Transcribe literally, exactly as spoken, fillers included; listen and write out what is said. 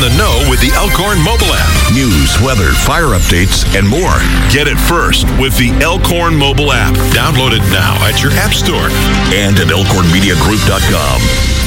the know with the Elkhorn mobile app. News, weather, fire updates, and more. Get it first with the Elkhorn mobile app. Download it now at your app store and at elkhorn media group dot com.